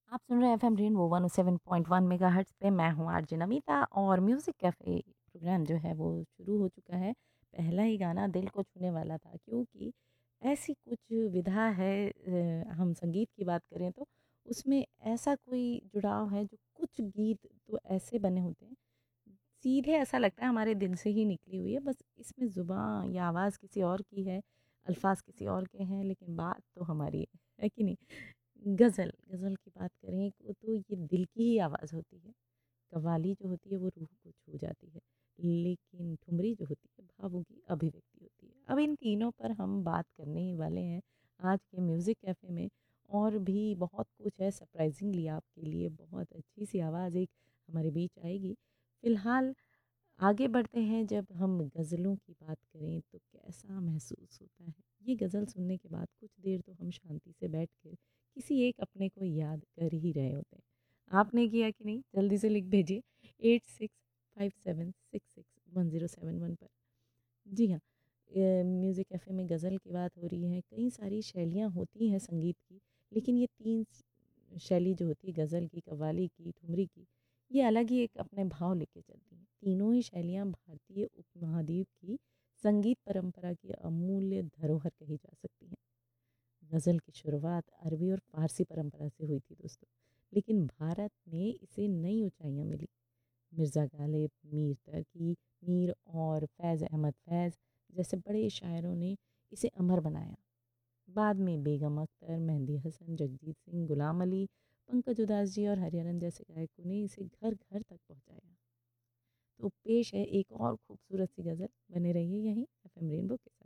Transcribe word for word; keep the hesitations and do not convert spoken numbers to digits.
आप सुन रहे हैं FM rainbow one O seven point one megahertz पे। मैं हूँ आरजे नमिता और म्यूज़िक कैफ़े प्रोग्राम जो है वो शुरू हो चुका है। पहला ही गाना दिल को छूने वाला था, क्योंकि ऐसी कुछ विधा है, अ, हम संगीत की बात करें तो उसमें ऐसा कोई जुड़ाव है, जो कुछ गीत तो ऐसे बने होते हैं, सीधे ऐसा लगता है हमारे दिल से ही निकली हुई है। बस इसमें ज़ुबान या आवाज़ किसी और की है, अल्फाज किसी और के हैं, लेकिन बात तो हमारी है है कि नहीं? गज़ल गज़ल की बात करें को तो ये दिल की ही आवाज़ होती है। कव्वाली जो होती है वो रूह को छू जाती है, लेकिन ठुमरी जो होती है भावों की अभिव्यक्ति होती है। अब इन तीनों पर हम बात करने ही वाले हैं आज के म्यूज़िक कैफ़े में। और भी बहुत कुछ है सरप्राइजिंगली आपके लिए, बहुत अच्छी सी आवाज़ एक हमारे बीच आएगी। फ़िलहाल आगे बढ़ते हैं। जब हम गज़लों की बात करें तो कैसा महसूस होता है, ये गज़ल सुनने के बाद कुछ देर तो हम शांति से बैठ कर किसी एक अपने को याद कर ही रहे होते हैं। आपने किया कि नहीं? जल्दी से लिख भेजिए eight six five seven six six one zero seven one पर। जी हाँ, अ, म्यूज़िक कैफ़े में गज़ल की बात हो रही है। कई सारी शैलियाँ होती हैं संगीत की, लेकिन ये तीन स- शैली जो होती है, गज़ल की, कव्वाली की, ठुमरी की, ये अलग ही एक अपने भाव लेके चलती हैं। तीनों ही शैलियाँ भारतीय उपमहाद्वीप की संगीत परंपरा की अमूल्य धरोहर कही जा सकती हैं। गज़ल की शुरुआत अरबी और फ़ारसी परंपरा से हुई थी दोस्तों, लेकिन भारत में इसे नई ऊंचाइयां मिली। मिर्ज़ा गालिब, मीर तकी, मीर और फैज़ अहमद फैज़ जैसे बड़े शायरों ने इसे अमर बनाया। बाद में बेगम अख्तर, मेहंदी हसन, जगजीत सिंह, गुलाम अली, पंकज उदास जी और हरिहरन जैसे गायकों ने इसे घर घर तक पहुंचाया। तो पेश है एक और खूबसूरत सी गज़ल। बने रहिए यहीं एफएम रेनबो के साथ।